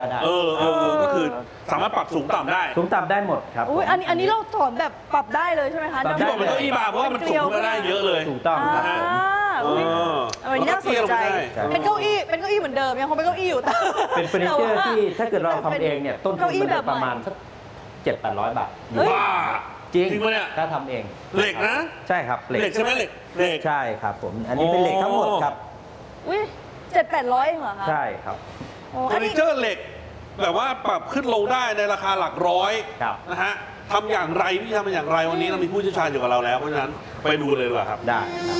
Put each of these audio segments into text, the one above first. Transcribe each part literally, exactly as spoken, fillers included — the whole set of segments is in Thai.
เออเออก็คือสามารถปรับสูงต่ำได้สูงต่ำได้หมดครับอุ้ยอันนี้อันนี้เราถอนแบบปรับได้เลยใช่ไหมคะที่บอกเป็นเก้าอี้บาร์เพราะว่ามันสูงขึ้นได้เยอะเลยถูกต้องนะฮะอันนี้น่าสนใจเป็นเก้าอี้เป็นเก้าอี้เหมือนเดิมยังคงเป็นเก้าอี้อยู่แต่เป็นเฟอร์นิเจอร์ที่ถ้าเกิดเราทำเองเนี่ยต้นทุนมันประมาณสักเจ็ดแปดร้อยบาทว้าจริงเนี่ยถ้าทำเองเหล็กนะใช่ครับเหล็กใช่ไหมเหล็กเหล็กใช่ครับผมอันนี้เป็นเหล็กทั้งหมดครับอุ้ยเจ็ดแปดร้อยเองเหรอคะใช่ครับเฟอร์นิเจอร์เหล็กแบบว่าปรับขึ้นลงได้ในราคาหลักร้อยนะฮะทำอย่างไรพี่ทำอย่างไรวันนี้เรามีผู้เชี่ยวชาญอยู่กับเราแล้วเพราะฉะนั้นไปดูเลยดีกว่าครับได้ครับ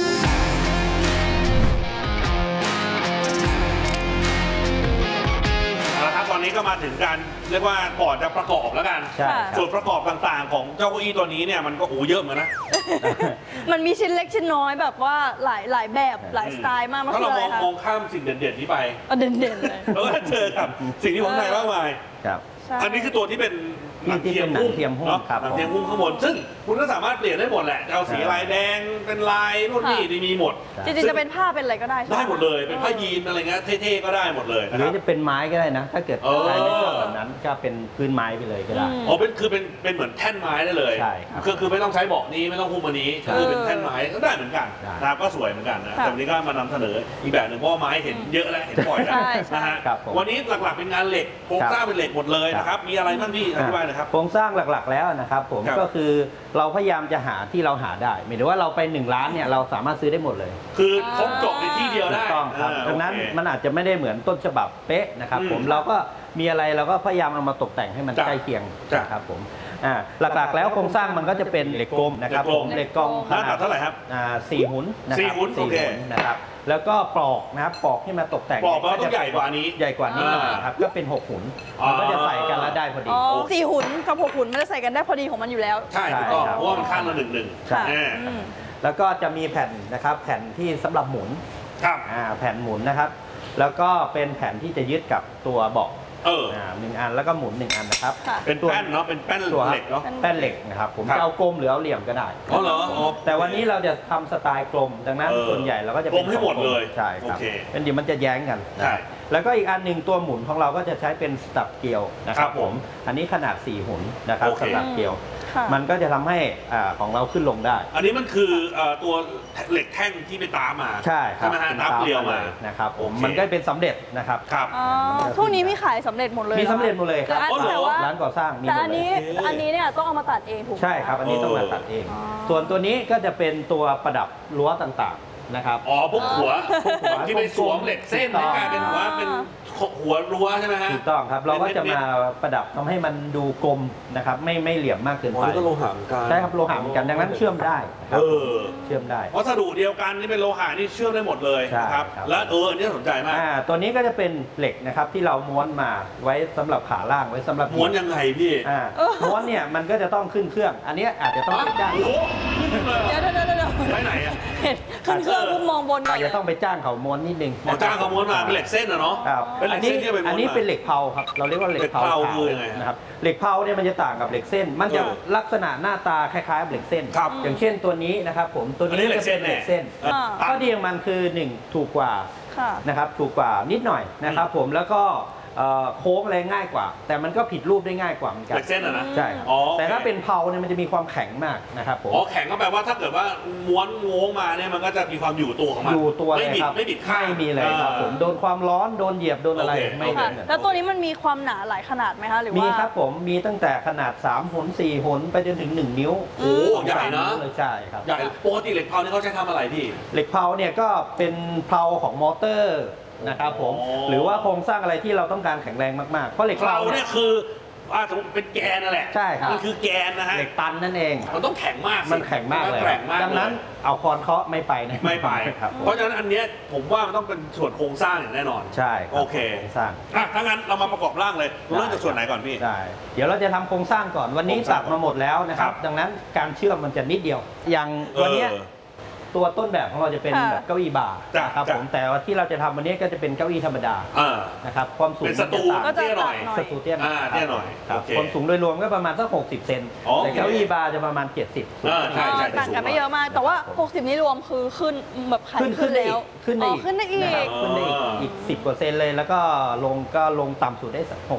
ตอนนี้ก็มาถึงการเรียกว่าก่อนจะประกอบแล้วกันส่วนประกอบต่างๆของเจ้าเก้าอี้ตัวนี้เนี่ยมันก็โอ้เยอะเหมือนนะมันมีชิ้นเล็กชิ้นน้อยแบบว่าหลายหลายแบบหลายสไตล์มากถ้าเรามองมองข้ามสิ่งเด่นๆนี้ไปเด่นๆเลยแล้วก็เจอกับสิ่งที่ผมไทยมากมายอันนี้คือตัวที่เป็นหนังเทียมหุ้มเนาะหนังเทียมหุ้มข้างบนซึ่งคุณก็สามารถเปลี่ยนได้หมดแหละจะเอาสีลายแดงเป็นลายนู่นนี่มีหมดจริงๆจะเป็นผ้าเป็นอะไรก็ได้ได้หมดเลยเป็นผ้ายีนอะไรเงี้ยเท่ๆก็ได้หมดเลยหรือจะเป็นไม้ก็ได้นะถ้าเกิดใครไม่ชอบแบบนั้นก็เป็นพื้นไม้ไปเลยก็ได้อ๋อเป็นคือเป็นเป็นเหมือนแท่นไม้ได้เลยใช่ครับคือคือไม่ต้องใช้เบาะนี้ไม่ต้องหุ้มอันนี้คือเป็นแท่นไม้ก็ได้เหมือนกันนะครับก็สวยเหมือนกันนะแต่วันนี้ก็มานำเสนออีกแบบหนึ่งเพราะไม้เห็นเยอะแล้วเห็นบ่อยแล้วนะฮะวันนี้หลักๆเป็นงานเหล็กโครงสร้างเป็นเหล็กหมดเลยนะครับมีอะไรบ้างพี่อธิบายนะครับโครงสร้างหลักๆแล้วนะครับผมก็คือเราพยายามจะหาที่เราหาได้หมายถึงว่าเราไปหนึ่งล้านเนี่ยเราสามารถซื้อได้หมดเลยคือครบจบในที่เดียวได้ถูกต้องครับดังนั้นมันอาจจะไม่ได้เหมือนต้นฉบับเป๊ะนะครับผมเราก็มีอะไรเราก็พยายามเอามาตกแต่งให้มันใกล้เคียงนะครับผมหลักๆแล้วโครงสร้างมันก็จะเป็นเหล็กกลมนะครับผมเหล็กกลมขนาดเท่าไหร่ครับสี่หุนนะครับสี่หุนโอเคนะครับแล้วก็ปลอกนะครับปลอกที่มาตกแต่งปลอกก็จะใหญ่กว่านี้ใหญ่กว่านี้ครับก็เป็นหกหุนมันก็จะใส่กันแล้วได้พอดีสี่หุนกับหกหุนมันจะใส่กันได้พอดีของมันอยู่แล้วใช่ถูกต้องเพราะว่ามันข้างละหนึ่งหนึ่งใช่แล้วก็จะมีแผ่นนะครับแผ่นที่สำหรับหมุนครับแผ่นหมุนนะครับแล้วก็เป็นแผ่นที่จะยึดกับตัวเบาะเออหนึ่งอันแล้วก็หมุนหนึ่งอันนะครับเป็นแป้นเนาะเป็นแป้นเหล็กเนาะแป้นเหล็กนะครับผมจะเอากลมหรือเอาเหลี่ยมก็ได้อ๋อเหรอแต่วันนี้เราจะทำสไตล์กลมดังนั้นส่วนใหญ่เราก็จะกลมให้หมดเลยใช่ครับเป็นเดี๋ยวมันจะแย้งกันแล้วก็อีกอันหนึ่งตัวหมุนของเราก็จะใช้เป็นสตับเกลียวนะครับผมอันนี้ขนาดสี่หุนนะครับสตับเกลียวมันก็จะทำให้ของเราขึ้นลงได้อันนี้มันคือตัวเหล็กแท่งที่ไปตามมาใช่ครับใช่ไหมฮะตามเกลียวมานะครับผมมันก็เป็นสำเร็จนะครับครับทุกนี้มีขายสำเร็จหมดเลยมีสำเร็จหมดเลยครับร้านก่อสร้างมีแต่อันนี้อันนี้เนี่ยต้องเอามาตัดเองถูกใช่ครับอันนี้ต้องมาตัดเองส่วนตัวนี้ก็จะเป็นตัวประดับรั้วต่างๆนะครับอ๋อพวกหัวหัวที่ไปสวมเหล็กเส้นให้กลายเป็นหัวเป็นหัวรั้วใช่ไหมฮะถูกต้องครับเราก็จะมาประดับทำให้มันดูกลมนะครับไม่ไม่เหลี่ยมมากเกินไปก็โลหะเหมือนกันใช่ครับโลหะเหมือนกันดังนั้นเชื่อมได้เออเชื่อมได้วัสดุเดียวกันนี่เป็นโลหะนี่เชื่อมได้หมดเลยนะครับและเออเนี่ยสนใจมากตัวนี้ก็จะเป็นเหล็กนะครับที่เราม้วนมาไว้สำหรับขาล่างไว้สำหรับม้วนยังไงพี่ม้วนเนี่ยมันก็จะต้องขึ้นเครื่องอันนี้อาจจะต้องไปจ้างเดี๋ยวเดี๋ยวเดี๋ยวไปไหนอ่ะขึ้นเครื่องมองบนอาจจะต้องไปจ้างเขาม้วนนิดนึงจ้างเขาม้วนมาเป็นเหล็กเส้นอะเนาะเป็นเหล็กเส้นที่ไปม้วนอันนี้เป็นเหล็กเผาครับเราเรียกว่าเหล็กเผานะครับเหล็กเผาเนี่ยมันจะต่างกับเหล็กเส้นมันจะลักษณะหน้าตาคล้ายๆเหล็กเส้นอย่างเช่นตัวนี้นะครับผมตัวนี้จะเป็นเหล็กเส้นข้อดีของมันคือหนึ่งถูกกว่านะครับถูกกว่านิดหน่อยนะครับผมแล้วก็โค้งอะไรง่ายกว่าแต่มันก็ผิดรูปได้ง่ายกว่าเหมือนกันเหล็กเส้นอะนะใช่แต่ถ้าเป็นเผาเนี่ยมันจะมีความแข็งมากนะครับผมอ๋อแข็งก็แปลว่าถ้าเกิดว่าม้วนงงมาเนี่ยมันก็จะมีความอยู่ตัวของมันอยู่ตัวเลยครับไม่บิดข้างไม่มีเลยครับผมโดนความร้อนโดนเหยียบโดนอะไรไม่เนแล้วตัวนี้มันมีความหนาหลายขนาดไหมคะหรือว่ามีครับผมมีตั้งแต่ขนาดสามหุนสี่หุนไปจนถึงหนึ่งนิ้วโอ้ใหญ่นะใช่ครับใหญ่ปกติเหล็กเผานี่เขาใช้ทำอะไรพี่เหล็กเผาเนี่ยก็เป็นเผาของมอเตอร์นะครับผมหรือว่าโครงสร้างอะไรที่เราต้องการแข็งแรงมากๆเพราะเหล็กเผาเนี่ยคืออาจจะเป็นแกนนั่นแหละใช่ครับมันคือแกนนะฮะเหล็กตันนั่นเองมันต้องแข็งมากมันแข็งมากเลยดังนั้นเอาคอนเคาะไม่ไปนะไม่ไปเพราะฉะนั้นอันนี้ผมว่ามันต้องเป็นส่วนโครงสร้างอย่างแน่นอนใช่โอเคโครงสร้างอ่ะถ้างั้นเรามาประกอบร่างเลยเริ่มจากส่วนไหนก่อนพี่ได้เดี๋ยวเราจะทำโครงสร้างก่อนวันนี้ตัดมาหมดแล้วนะครับดังนั้นการเชื่อมมันจะนิดเดียวอย่างวันนี้ตัวต้นแบบของเราจะเป็นแบบเก้าอี้บาร์นะครับผมแต่ว่าที่เราจะทำวันนี้ก็จะเป็นเก้าอี้ธรรมดานะครับความสูงเป็นสตูเตี้ยหน่อยสตูเตี้ยหน่อยความสูงโดยรวมก็ประมาณสักหกสิบเซนแต่เก้าอี้บาร์จะประมาณเจ็ดสิบใช่ใช่ต่างกันไม่เยอะมากแต่ว่าหกสิบนี้รวมคือขึ้นแบบขึ้นขึ้นแล้วขึ้นได้อีกขึ้นได้อีกขึ้นได้อีกอีกสิบกว่าเซนเลยแล้วก็ลงก็ลงต่ำสุดได้สักห